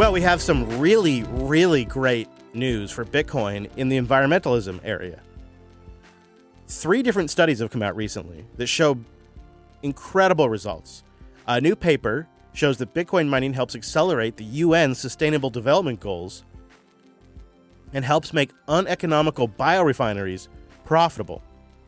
Well, we have some really, really great news for Bitcoin in the environmentalism area. 3 different studies have come out recently that show incredible results. A new paper shows that Bitcoin mining helps accelerate the UN's Sustainable Development Goals and helps make uneconomical biorefineries profitable.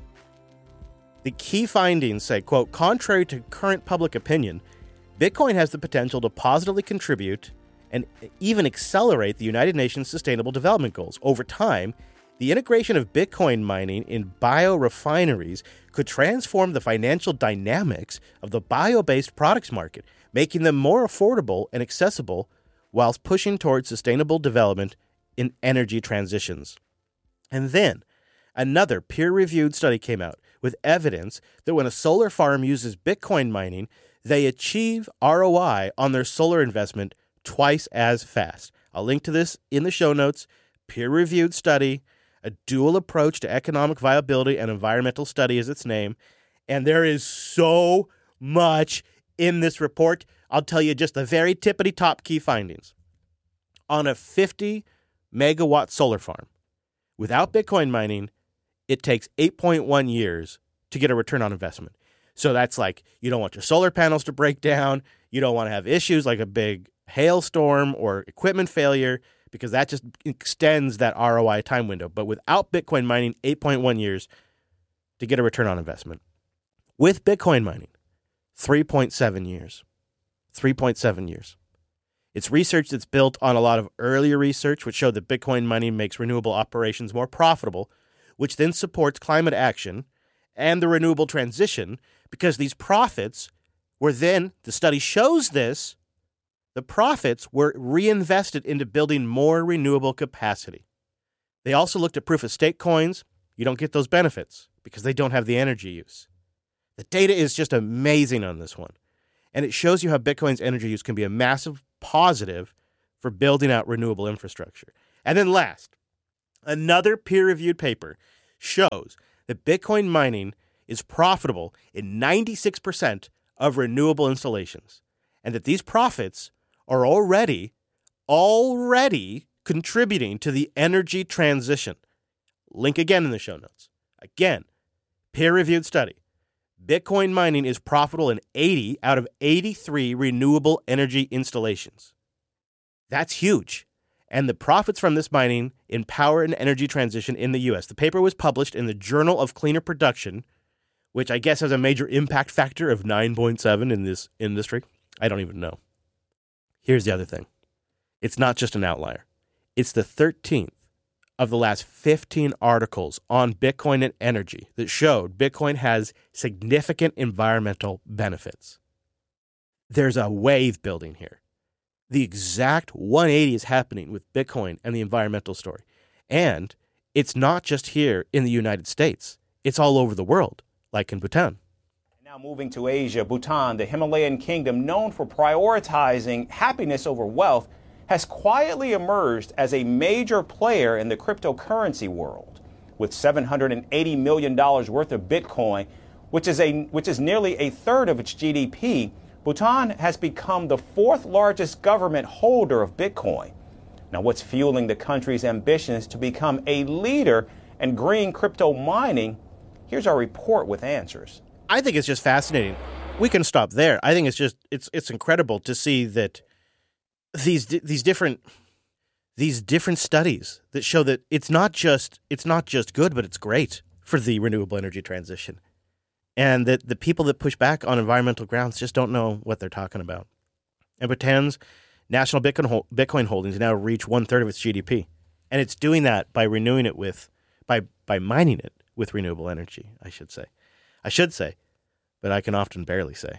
The key findings say, quote, contrary to current public opinion, Bitcoin has the potential to positively contribute and even accelerate the United Nations Sustainable Development Goals. Over time, the integration of Bitcoin mining in biorefineries could transform the financial dynamics of the bio-based products market, making them more affordable and accessible whilst pushing towards sustainable development in energy transitions. And then, another peer-reviewed study came out with evidence that when a solar farm uses Bitcoin mining, they achieve ROI on their solar investment twice as fast. I'll link to this in the show notes. Peer-reviewed study, a dual approach to economic viability and environmental study is its name. And there is so much in this report. I'll tell you just the very tippity top key findings. On a 50 megawatt solar farm, without Bitcoin mining, it takes 8.1 years to get a return on investment. So that's like, you don't want your solar panels to break down. You don't want to have issues like a big hailstorm or equipment failure, because that just extends that ROI time window. But without Bitcoin mining, 8.1 years to get a return on investment. With Bitcoin mining, 3.7 years. 3.7 years. It's research that's built on a lot of earlier research, which showed that Bitcoin mining makes renewable operations more profitable, which then supports climate action and the renewable transition, because these profits were then, the study shows this, the profits were reinvested into building more renewable capacity. They also looked at proof-of-stake coins. You don't get those benefits because they don't have the energy use. The data is just amazing on this one. And it shows you how Bitcoin's energy use can be a massive positive for building out renewable infrastructure. And then last, another peer-reviewed paper shows that Bitcoin mining is profitable in 96% of renewable installations, and that these profits are already contributing to the energy transition. Link again in the show notes. Again, peer-reviewed study. Bitcoin mining is profitable in 80 out of 83 renewable energy installations. That's huge. And the profits from this mining in power and energy transition in the U.S. The paper was published in the Journal of Cleaner Production, which I guess has a major impact factor of 9.7 in this industry. I don't even know. Here's the other thing. It's not just an outlier. It's the 13th of the last 15 articles on Bitcoin and energy that showed Bitcoin has significant environmental benefits. There's a wave building here. The exact 180 is happening with Bitcoin and the environmental story. And it's not just here in the United States. It's all over the world, like in Bhutan. Now moving to Asia, Bhutan, the Himalayan kingdom known for prioritizing happiness over wealth, has quietly emerged as a major player in the cryptocurrency world. With $780 million worth of Bitcoin, which is nearly a third of its GDP, Bhutan has become the 4th largest government holder of Bitcoin. Now, what's fueling the country's ambitions to become a leader in green crypto mining? Here's our report with answers. I think it's just fascinating. We can stop there. I think it's incredible to see that these different studies that show that it's not just good, but it's great for the renewable energy transition. And that the people that push back on environmental grounds just don't know what they're talking about. And Bhutan's national Bitcoin holdings now reach 1/3 of its GDP. And it's doing that by renewing it by mining it with renewable energy, I should say, but I can often barely say.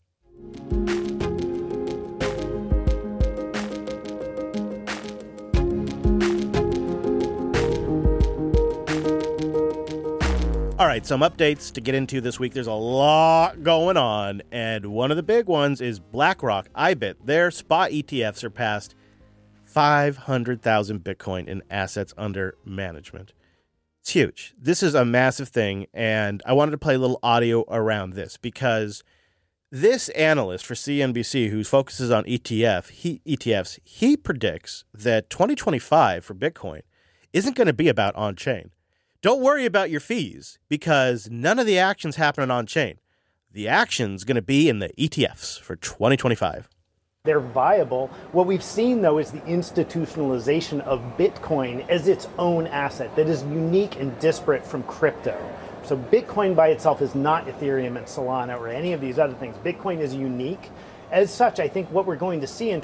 All right, some updates to get into this week. There's a lot going on, and one of the big ones is BlackRock, IBIT. Their spot ETF surpassed 500,000 Bitcoin in assets under management. It's huge. This is a massive thing, and I wanted to play a little audio around this because This analyst for CNBC who focuses on ETFs, he predicts that 2025 for Bitcoin isn't going to be about on-chain. Don't worry about your fees because none of the action's happening on-chain. The action's going to be in the ETFs for 2025. They're viable. What we've seen, though, is the institutionalization of Bitcoin as its own asset that is unique and disparate from crypto. So Bitcoin by itself is not Ethereum and Solana or any of these other things. Bitcoin is unique. As such, I think what we're going to see in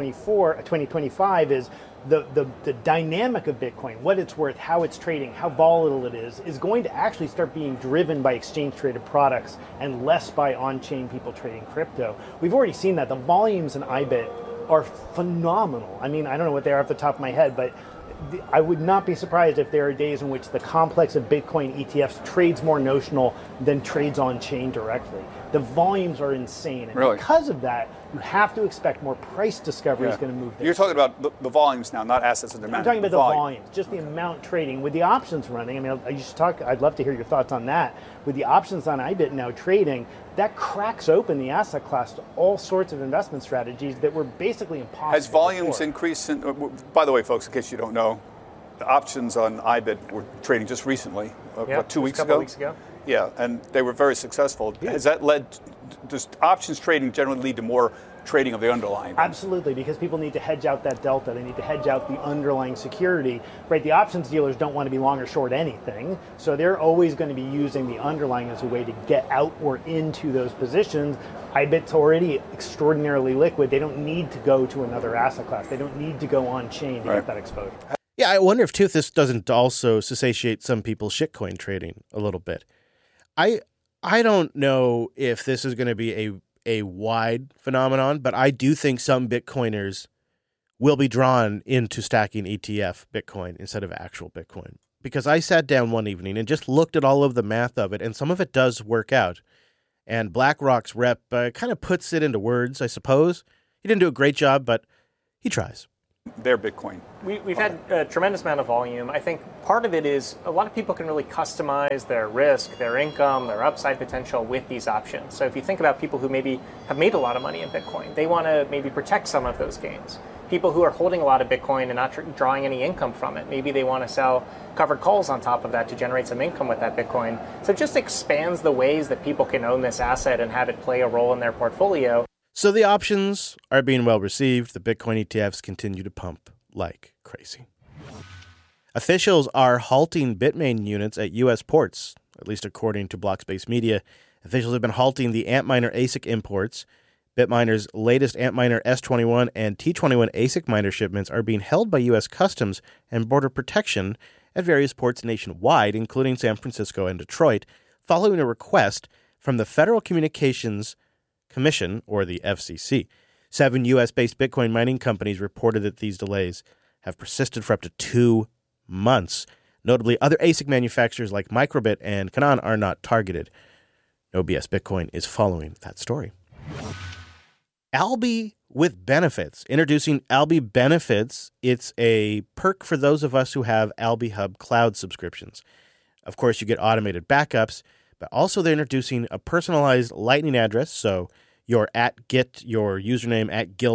2025 is the dynamic of Bitcoin, what it's worth, how it's trading, how volatile it is going to actually start being driven by exchange-traded products and less by on-chain people trading crypto. We've already seen that. The volumes in IBIT are phenomenal. I mean, I don't know what they are off the top of my head, but I would not be surprised if there are days in which the complex of Bitcoin ETFs trades more notional than trades on-chain directly. The volumes are insane. And really? Because of that, you have to expect more price discovery is going to move this. You're talking about the volumes now, not assets under management. I'm talking about the volumes, just the amount trading. With the options running, I mean, I'd love to hear your thoughts on that. With the options on IBIT now trading, that cracks open the asset class to all sorts of investment strategies that were basically impossible. Has volumes before. increased? By the way, folks, in case you don't know, the options on IBIT were trading just recently, 2 weeks ago? Weeks ago. Yeah, and they were very successful. Yeah. Has that led, does options trading generally lead to more trading of the underlying? Absolutely, because people need to hedge out that delta. They need to hedge out the underlying security, right? The options dealers don't want to be long or short anything, so they're always going to be using the underlying as a way to get out or into those positions. IBIT's already extraordinarily liquid. They don't need to go to another asset class. They don't need to go on chain to get that exposure. Yeah, I wonder if too, this doesn't also satiate some people's shitcoin trading a little bit. I don't know if this is going to be a wide phenomenon, but I do think some Bitcoiners will be drawn into stacking ETF Bitcoin instead of actual Bitcoin. Because I sat down one evening and just looked at all of the math of it, and some of it does work out. And BlackRock's rep kind of puts it into words, I suppose. He didn't do a great job, but he tries. Their Bitcoin. We've had a tremendous amount of volume. I think part of it is a lot of people can really customize their risk, their income, their upside potential with these options. So if you think about people who maybe have made a lot of money in Bitcoin, they want to maybe protect some of those gains. People who are holding a lot of Bitcoin and not drawing any income from it, maybe they want to sell covered calls on top of that to generate some income with that Bitcoin. So it just expands the ways that people can own this asset and have it play a role in their portfolio. So the options are being well received. The Bitcoin ETFs continue to pump like crazy. Officials are halting Bitmain units at U.S. ports, at least according to Blockspace Media. Officials have been halting the Antminer ASIC imports. Bitminer's latest Antminer S21 and T21 ASIC miner shipments are being held by U.S. Customs and Border Protection at various ports nationwide, including San Francisco and Detroit, following a request from the Federal Communications Commission, or the FCC. 7 U.S.-based Bitcoin mining companies reported that these delays have persisted for up to 2 months. Notably, other ASIC manufacturers like Microbit and Canaan are not targeted. No BS Bitcoin is following that story. Alby with benefits. Introducing Alby Benefits. It's a perk for those of us who have Alby Hub cloud subscriptions. Of course, you get automated backups, but also they're introducing a personalized Lightning address. So your username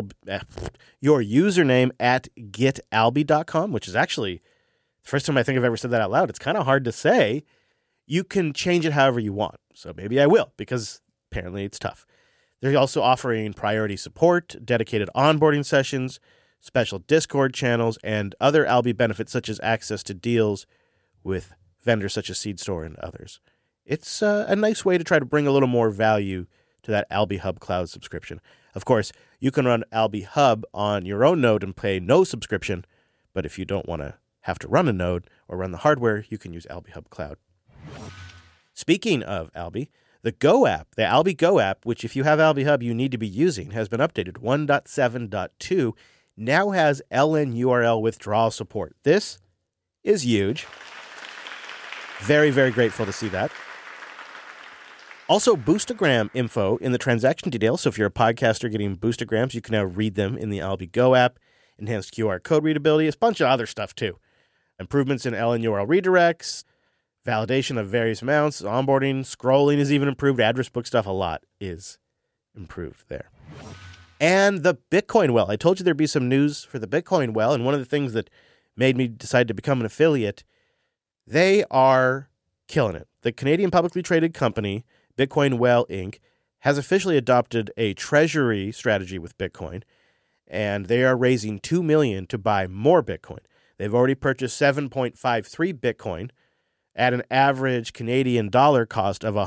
at getalby.com, which is actually the first time I think I've ever said that out loud. It's kind of hard to say. You can change it however you want. So maybe I will, because apparently it's tough. They're also offering priority support, dedicated onboarding sessions, special Discord channels, and other Alby benefits such as access to deals with vendors such as SeedStore and others. It's a nice way to try to bring a little more value to that Alby Hub cloud subscription. Of course, you can run Alby Hub on your own node and pay no subscription, but if you don't want to have to run a node or run the hardware, you can use Alby Hub Cloud. Speaking of Alby, the Go app, the Alby Go app, which if you have Alby Hub you need to be using, has been updated. 1.7.2 now has LN URL withdrawal support. This is huge. Very, very grateful to see that. Also, Boostagram info in the transaction details. So if you're a podcaster getting Boostograms, you can now read them in the Alby Go app. Enhanced QR code readability, a bunch of other stuff too. Improvements in LN URL redirects, validation of various amounts, onboarding, scrolling is even improved, address book stuff, a lot is improved there. And the Bitcoin Well. I told you there'd be some news for the Bitcoin Well, and one of the things that made me decide to become an affiliate, they are killing it. The Canadian publicly traded company, Bitcoin Well Inc., has officially adopted a treasury strategy with Bitcoin, and they are raising $2 million to buy more Bitcoin. They've already purchased 7.53 Bitcoin at an average Canadian dollar cost of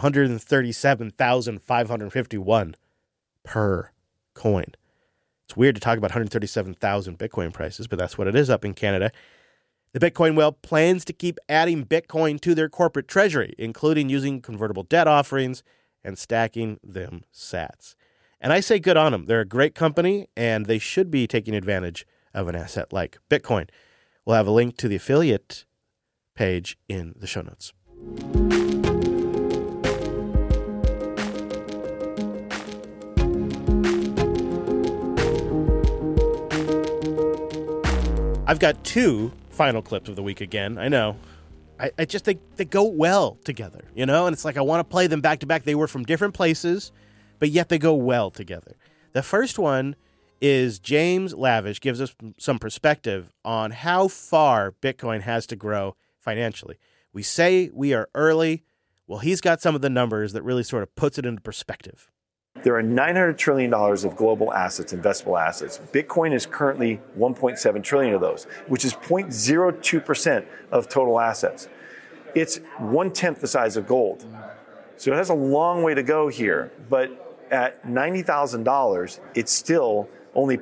$137,551 per coin. It's weird to talk about 137,000 Bitcoin prices, but that's what it is up in Canada. The Bitcoin Well plans to keep adding Bitcoin to their corporate treasury, including using convertible debt offerings and stacking them sats. And I say good on them. They're a great company, and they should be taking advantage of an asset like Bitcoin. We'll have a link to the affiliate page in the show notes. I've got two final clips of the week again. I know. I just think they go well together, you know? And it's like I want to play them back to back. They were from different places, but yet they go well together. The first one is James Lavish gives us some perspective on how far Bitcoin has to grow financially. We say we are early. Well, he's got some of the numbers that really sort of puts it into perspective. There are $900 trillion of global assets, investable assets. Bitcoin is currently 1.7 trillion of those, which is 0.02% of total assets. It's 1/10 the size of gold. So it has a long way to go here, but at $90,000, it's still only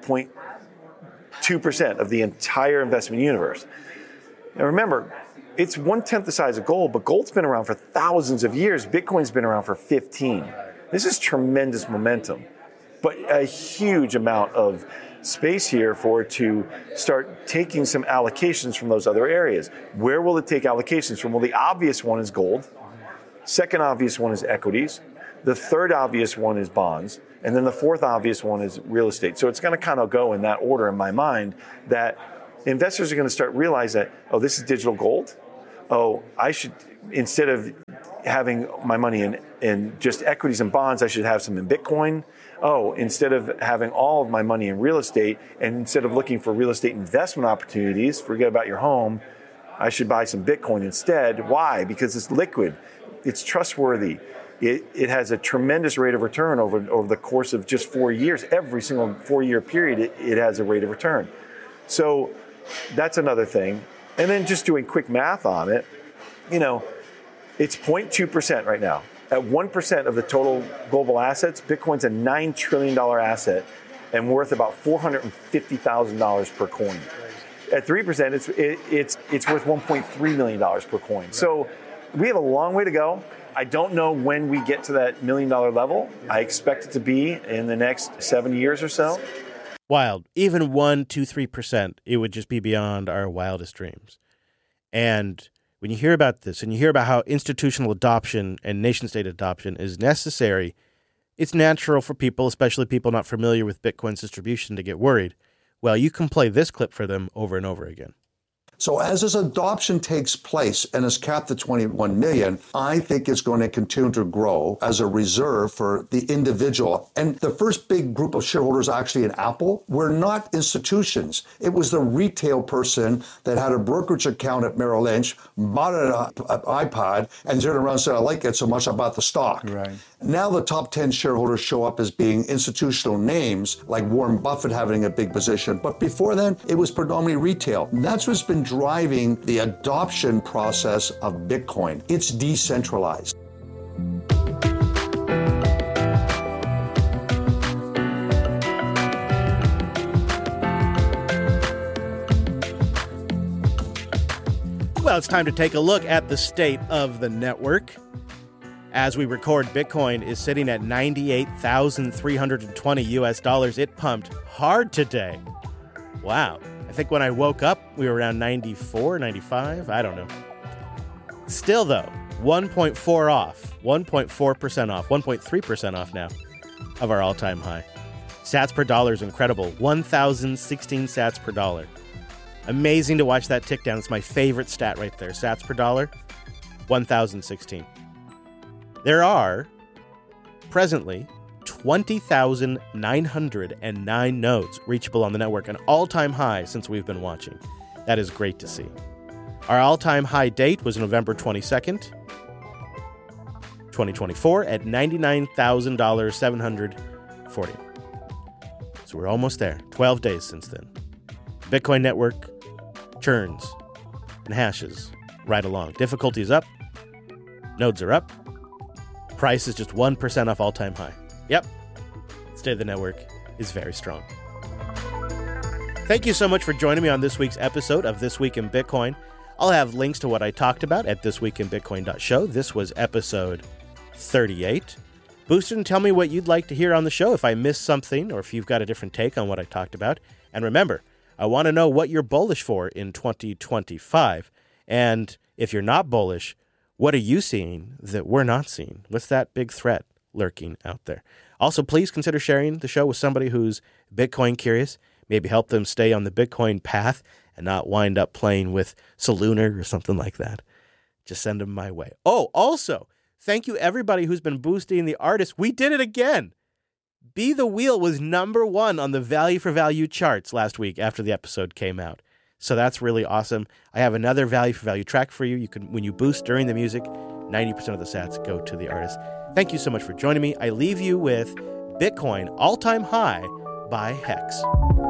0.2% of the entire investment universe. Now remember, it's 1/10 the size of gold, but gold's been around for thousands of years. Bitcoin's been around for 15. This is tremendous momentum, but a huge amount of space here for it to start taking some allocations from those other areas. Where will it take allocations from? Well, the obvious one is gold. Second obvious one is equities. The third obvious one is bonds. And then the fourth obvious one is real estate. So it's going to kind of go in that order in my mind, that investors are going to start realizing that, oh, this is digital gold. Oh, I should, instead of having my money in just equities and bonds, I should have some in Bitcoin. Oh, instead of having all of my money in real estate, and instead of looking for real estate investment opportunities, forget about your home, I should buy some Bitcoin instead. Why? Because it's liquid. It's trustworthy. It has a tremendous rate of return over the course of just 4 years. Every single 4-year period, it has a rate of return. So that's another thing. And then just doing quick math on it, you know, it's 0.2% right now. At 1% of the total global assets, Bitcoin's a $9 trillion asset and worth about $450,000 per coin. At 3%, it's worth $1.3 million per coin. So we have a long way to go. I don't know when we get to that $1 million level. I expect it to be in the next 7 years or so. Wild. Even 1%, 2%, 3%, it would just be beyond our wildest dreams. And when you hear about this and you hear about how institutional adoption and nation-state adoption is necessary, it's natural for people, especially people not familiar with Bitcoin's distribution, to get worried. Well, you can play this clip for them over and over again. So as this adoption takes place and is capped at 21 million, I think it's going to continue to grow as a reserve for the individual. And the first big group of shareholders actually in Apple were not institutions. It was the retail person that had a brokerage account at Merrill Lynch, bought an iPod, and turned around and said, I like it so much I bought the stock. Right. Now the top 10 shareholders show up as being institutional names, like Warren Buffett having a big position. But before then, it was predominantly retail. That's what's been driving the adoption process of Bitcoin. It's decentralized. Well, it's time to take a look at the state of the network. As we record, Bitcoin is sitting at $98,320 US. It pumped hard today. Wow. I think when I woke up, we were around 94, 95. I don't know. Still, though, 1.4 off, 1.4% off, 1.3% off now of our all-time high. Sats per dollar is incredible. 1,016 sats per dollar. Amazing to watch that tick down. It's my favorite stat right there. Sats per dollar, 1,016. There are presently 20,909 nodes reachable on the network, an all-time high since we've been watching. That is great to see. Our all-time high date was November 22nd, 2024 at $99,740. So we're almost there. 12 days since then. Bitcoin network churns and hashes right along. Difficulty is up. Nodes are up. Price is just 1% off all-time high. Yep. State of the network is very strong. Thank you so much for joining me on this week's episode of This Week in Bitcoin. I'll have links to what I talked about at thisweekinbitcoin.show. This was episode 38. Boost it and tell me what you'd like to hear on the show if I missed something or if you've got a different take on what I talked about. And remember, I want to know what you're bullish for in 2025. And if you're not bullish, what are you seeing that we're not seeing? What's that big threat lurking out there? Also, please consider sharing the show with somebody who's Bitcoin curious. Maybe help them stay on the Bitcoin path and not wind up playing with Soluna or something like that. Just send them my way. Oh, also, thank you everybody who's been boosting the artist. We did it again. Be the Wheel was #1 on the value for value charts last week after the episode came out. So that's really awesome. I have another value for value track for you. You can, when you boost during the music, 90% of the sats go to the artist. Thank you so much for joining me. I leave you with Bitcoin All-Time High by Hex.